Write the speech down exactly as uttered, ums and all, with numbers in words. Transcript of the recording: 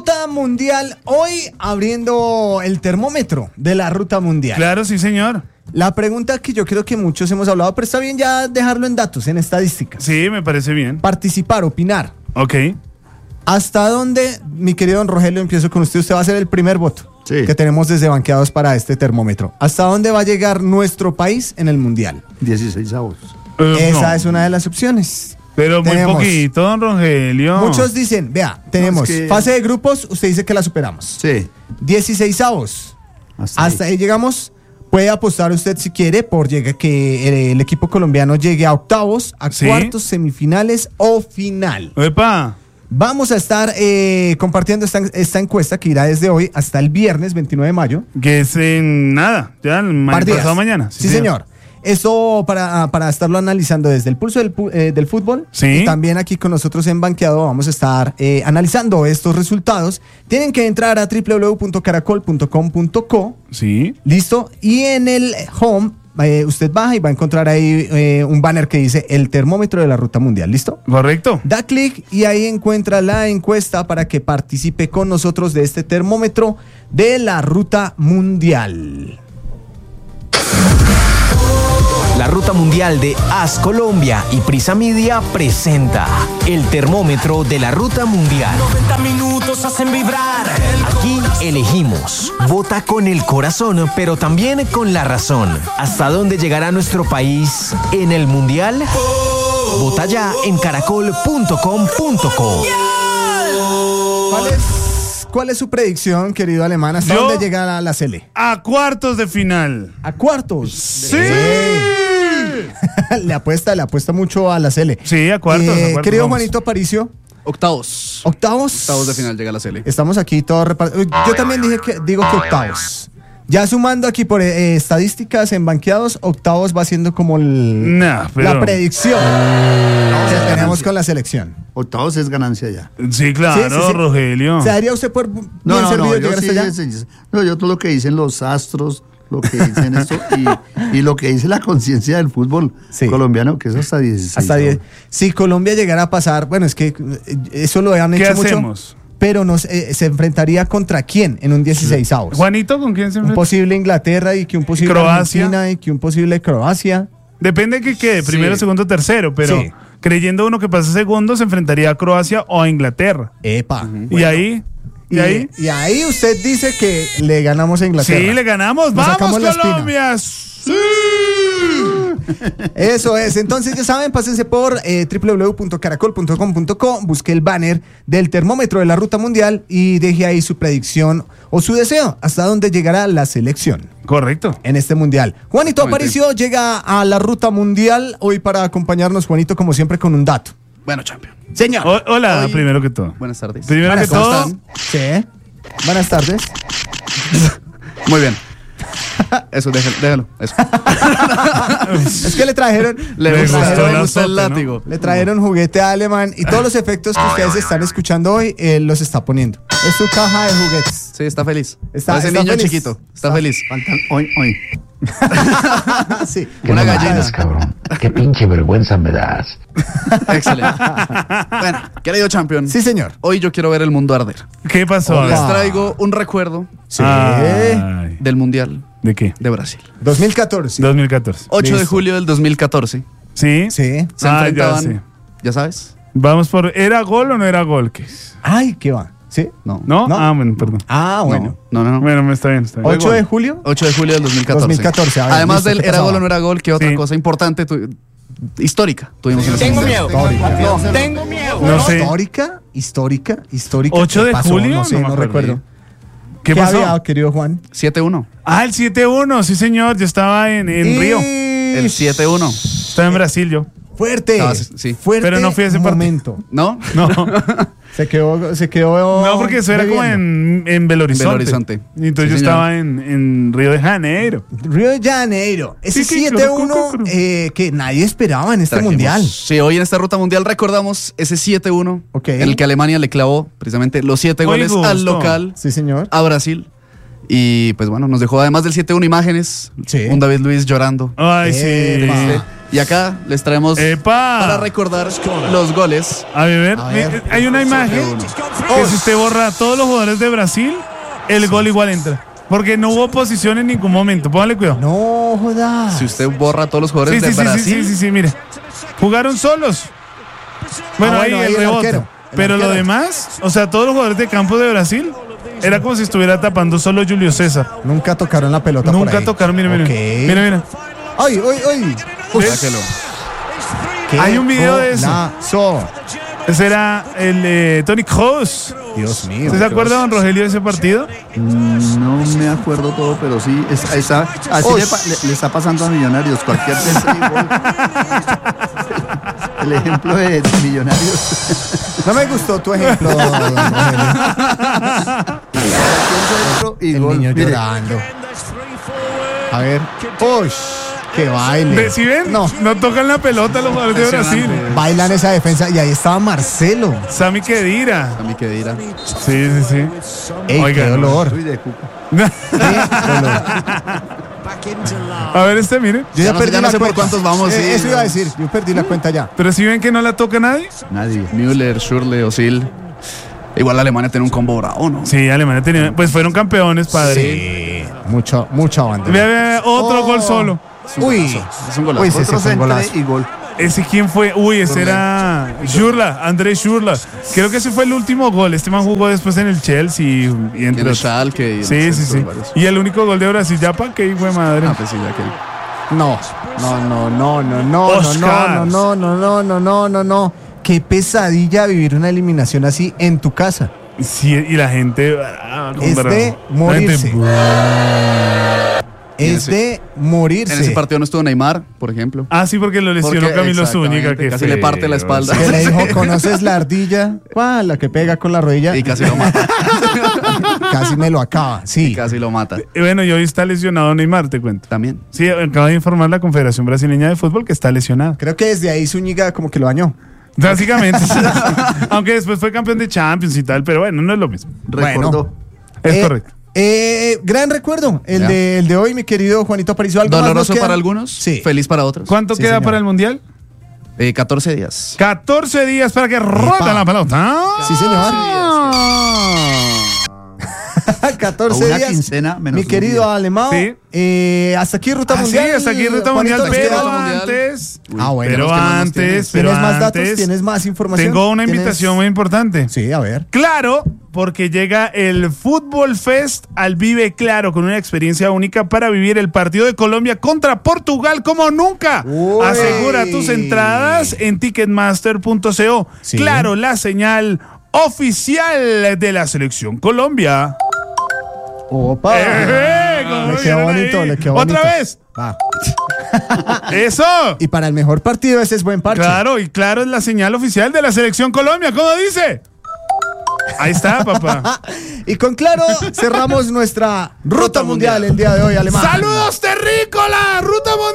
Ruta mundial, hoy abriendo el termómetro de la ruta mundial. Claro, sí, señor. La pregunta que yo creo que muchos hemos hablado, pero está bien ya dejarlo en datos, en estadísticas. Sí, me parece bien. Participar, opinar. Ok. ¿Hasta dónde, mi querido don Rogelio, empiezo con usted? Usted va a ser el primer voto sí. que tenemos desde Banqueados para este termómetro. ¿Hasta dónde va a llegar nuestro país en el mundial? dieciséis avos. Uh, Esa no. es una de las opciones. Pero muy Tenemos- poquito, don Rogelio. Muchos dicen, vea, tenemos No, es que- fase de grupos, usted dice que la superamos. Sí. dieciséis avos. Hasta, Hasta ahí llegamos. Puede apostar usted si quiere por llegue que el equipo colombiano llegue a octavos, a Sí. cuartos, semifinales o final. Epa. Vamos a estar eh, compartiendo esta, esta encuesta que irá desde hoy hasta el viernes veintinueve de mayo. Que es en nada, ya el ma- Par días. pasado mañana. Sí, señor. Eso para, para estarlo analizando desde el pulso del, pu- eh, del fútbol. Sí. Y también aquí con nosotros en Banqueado vamos a estar eh, analizando estos resultados. Tienen que entrar a doble u doble u doble u punto caracol punto com punto co. Sí. Listo. Y en el home, eh, usted baja y va a encontrar ahí eh, un banner que dice el termómetro de la ruta mundial. ¿Listo? Correcto. Da clic y ahí encuentra la encuesta para que participe con nosotros de este termómetro de la ruta mundial. La Ruta Mundial de As Colombia y Prisa Media presenta el termómetro de la Ruta Mundial. noventa minutos hacen vibrar. Aquí elegimos. Vota con el corazón, pero también con la razón. ¿Hasta dónde llegará nuestro país en el Mundial? Vota ya en caracol punto com punto co. ¿Cuál es, cuál es su predicción, querido alemán? ¿Hasta Yo- dónde llega la, la Cele? A cuartos de final. ¿A cuartos? Sí. le apuesta, le apuesta mucho a la Cele. Sí, a cuartos, Eh, a cuartos, querido vamos. Juanito Aparicio, Octavos. octavos. Octavos de final llega la Cele. Estamos aquí todos repartidos. Yo también dije que digo que octavos. Ya sumando aquí por eh, estadísticas en banqueados, octavos va siendo como el- Nah, pero- la predicción que tenemos con la selección. Octavos es ganancia ya. Sí, claro, Sí, sí, sí. Rogelio. ¿Se daría usted por No, bien no, servido no, yo llegar sí, hasta allá? sí, sí. No, yo todo lo que dicen los astros, lo que dicen esto y, y lo que dice la conciencia del fútbol Sí. colombiano, que es hasta dieciséis. Hasta ¿no? diez. Si Colombia llegara a pasar, bueno, es que eh, eso lo han ¿Qué hecho mucho. hacemos? Pero nos, eh, se enfrentaría contra quién en un dieciséis avos. Juanito, ¿con quién se Un enfrenta? posible Inglaterra y que un posible Croacia. Argentina y que un posible Croacia. Depende que quede, primero, Sí. segundo, tercero, pero Sí. creyendo uno que pasa segundo, se enfrentaría a Croacia o a Inglaterra. Epa. Y ahí, y, Y, ahí, y ahí usted dice que le ganamos a Inglaterra. sí, le ganamos. Nos sacamos ¡Vamos, la espina. Colombia! ¡Sí! Eso es. Entonces, ya saben, pásense por eh, doble u doble u doble u punto caracol punto com punto co, busque el banner del termómetro de la ruta mundial y deje ahí su predicción o su deseo hasta dónde llegará la selección Correcto. en este mundial. Juanito Exactamente. Aparicio llega a la ruta mundial hoy para acompañarnos, Juanito, como siempre, con un dato. Bueno, champion. Señor. O- hola, Hoy- primero que todo. Buenas tardes. Primero Buenas que ¿Cómo todo, están? Sí. Buenas tardes. Muy bien. Eso, déjalo, déjalo. Eso. Es que le trajeron, Le Me gusta, gustó le la gusta el sopa, ¿no? látigo. le trajeron juguete alemán y todos los efectos que ustedes están escuchando hoy, él los está poniendo. Es su caja de juguetes. Sí, está feliz. Está- Parece está niño feliz. chiquito. Está Está- feliz. Faltan hoy, hoy. Sí. Que Una no me gallina. hagas, cabrón. Qué pinche vergüenza me das. Excelente. Bueno, querido champion. Sí, señor. Hoy yo quiero ver el mundo arder. ¿qué pasó? Hola. Les Ah. traigo un recuerdo Sí. Ay, del Mundial ¿de qué? de Brasil. dos mil catorce. dos mil catorce. ocho de Listo. julio del dos mil catorce. ¿Sí? Sí. Se Ah, ya enfrentaban, sé. ya sabes. Vamos por, ¿era gol o no era gol? ¿Qué es? Ay, ¿qué va? ¿Sí? No. ¿No? No. Ah, bueno, perdón. Ah, bueno. No, no, no. Bueno, me está bien, está bien. ¿ocho de julio? ocho de julio del dos mil catorce. dos mil catorce, a ver, Además listo, del ¿qué era pasaba? gol o no era gol, ¿qué otra Sí. cosa importante tu- histórica tuvimos en ese Tengo mundial? miedo. Histórica. Tengo miedo. No sé. ¿Histórica? ¿Histórica? ¿Histórica? ¿ocho ¿Qué de pasó? julio? No sé, No me no, acuerdo. recuerdo. ¿Qué pasó? había, querido Juan? siete uno. Ah, el siete uno, sí señor, yo estaba en, en Río. El siete uno. Estaba en Brasil yo. Fuerte. No, sí, sí. Fuerte Pero no fui a ese partido. momento. ¿No? No, Se quedó, se quedó. no porque eso era como bebiendo. en, en Belo Horizonte. Belo Horizonte. Y entonces Sí, yo señor. estaba en, en Río de Janeiro. Río de Janeiro. Ese Sí, sí, siete uno creo, creo, creo. eh, que nadie esperaba en este Trajimos- mundial. Sí, hoy en esta ruta mundial recordamos ese siete uno Ok. en el que Alemania le clavó precisamente los siete Muy goles justo. al local, Sí, señor. a Brasil. Y pues bueno, nos dejó además del siete uno imágenes. Sí. Un David Luiz llorando. Ay, Eh, sí. triste. Y acá les traemos ¡Epa! para recordar los goles. A ver, A ver. hay una imagen que si usted borra a todos los jugadores de Brasil, el gol igual entra. Porque no hubo oposición en ningún momento. Póngale cuidado. No jodas. Si usted borra a todos los Sí, jugadores sí, de sí, sí, Brasil, sí, sí, sí, mire. Jugaron solos. Bueno, Ah, ahí bueno, ahí el el rebote. arquero, el Pero lo arquero. demás, o sea, todos los jugadores de campo de Brasil, era como si estuviera tapando solo Julio César. Nunca tocaron la pelota por Nunca ahí. tocaron, mire, mire. Ok. Mira, mira. Ay, ay, ay. sáquelo. Qué Hay un video de eso. golazo. Ese era el eh, Toni Kroos. Dios mío. ¿Usted se acuerda, don Rogelio, de ese partido? Mm, No me acuerdo todo, pero sí, es- esa- así Uy. le, pa- le- le está pasando a Millonarios. Cualquier defensa y gol. El ejemplo de Millonarios. No me gustó tu ejemplo, don Rogelio. Centro y El gol. niño Mire, llorando. A ver. Uy, qué baile. Ve, ¿sí ven? No, No tocan la pelota los jugadores de Brasil. bailan esa defensa y ahí estaba Marcelo. Sami Khedira. A mí que dirá. Sí, sí, sí. Ey, Oiga, qué dolor. Uy, de Cuca. Qué dolor. A ver este, mire. Yo Ya no sé- ya no sé por cuántos vamos, Eh, sí, eso no. iba a decir. Yo perdí la cuenta ya. Pero si ven que no la toca nadie. Nadie. Müller, Schürrle, Özil. Igual Alemania tiene un combo bravo, ¿no? Sí, Alemania tenía. Pues fueron campeones, padre. Sí. Mucho, mucha banda. Vea, vea, vea, otro Oh. gol solo. Uy. Es un golazo. Uy, sí, Otro sí, fue un centro golazo. y gol. ¿Ese quién fue? Uy, ese era Schürrle, André Schürrle. Creo que ese fue el último gol. Este man jugó después en el Chelsea y, y En entre el otros. Schalke. y en Sí, el sí, sí. centro, varios. Y el único gol de Brasil, ya pa' qué hijo de madre. Ah, pues sí, ya que. No, no, no, no, no, no, Oscar. no, no, no, no, no, no, no, no. Qué pesadilla vivir una eliminación así en tu casa. Sí, y la gente. ah, Es bravo. de La gente- morirse. En Es ese- de morirse. En ese partido no estuvo Neymar, por ejemplo. Ah, sí, porque lo lesionó Porque, Camilo exactamente, Zúñiga. Que casi le parte la espalda. Que le dijo, ¿conoces la ardilla? ¿Cuál? La que pega con la rodilla. Y casi lo mata. Casi me lo acaba. Sí. Casi lo mata. Y bueno, y hoy está lesionado Neymar, te cuento. También. Sí, acaba de informar la Confederación Brasileña de Fútbol que está lesionado. Creo que desde ahí Zúñiga como que lo bañó. Básicamente. Aunque después fue campeón de Champions y tal, pero bueno, no es lo mismo. Recordó. Es Eh, correcto. eh, gran recuerdo, el Ya. de, el de hoy, mi querido Juanito Aparicio. ¿Algo más nos Doloroso queda? para algunos, Sí. feliz para otros. ¿Cuánto sí, queda señor. para el Mundial? Eh, catorce días. catorce días para que rota la pelota. Sí, señor. catorce O una días. quincena menos Mi un querido día. Alemão. Sí. Eh, hasta aquí Ruta Ah, sí, Mundial. hasta aquí Ruta Juanito, Mundial, ¿nos pero queda Ruta Mundial. antes, Ah, bueno. pero ¿qué más nos antes, tienes? pero ¿Tienes más datos? antes, ¿Tienes más información? tengo una ¿Tienes- invitación muy importante. Sí, a ver. Claro, porque llega el Fútbol Fest al Vive Claro con una experiencia única para vivir el partido de Colombia contra Portugal como nunca. Uy. Asegura tus entradas en ticketmaster punto co. Sí. Claro, la señal oficial de la selección Colombia. Opa. ¡Eh! ¿Cómo Le lo quedó vieron bonito, ahí? le quedó ¿Otra bonito. vez? Va. ¡Eso! Y para el mejor partido ese es buen parche. Claro, y claro es la señal oficial de la selección Colombia. ¿Cómo dice? Ahí está, papá. Y con claro cerramos nuestra Ruta Mundial el día de hoy, Alemán. ¡Saludos, terrícola! ¡Ruta Mundial!